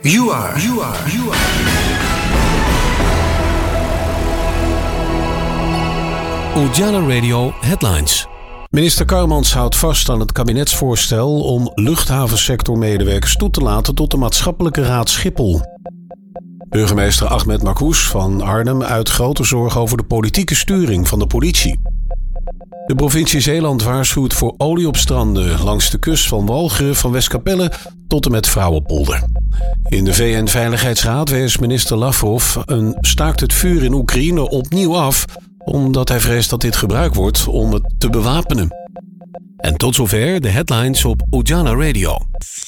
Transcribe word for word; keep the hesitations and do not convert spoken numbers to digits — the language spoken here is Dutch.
You are, you are, you are. Ujala Radio Headlines. Minister Karmans houdt vast aan het kabinetsvoorstel om luchthavensectormedewerkers toe te laten tot de Maatschappelijke Raad Schiphol. Burgemeester Ahmed Makhouz van Arnhem uit grote zorg over de politieke sturing van de politie. De provincie Zeeland waarschuwt voor olie op stranden langs de kust van Walcheren van Westkapelle tot en met Vrouwenpolder. In de V N-veiligheidsraad wees minister Lavrov een staakt het vuur in Oekraïne opnieuw af, omdat hij vreest dat dit gebruikt wordt om het te bewapenen. En tot zover de headlines op Ujala Radio.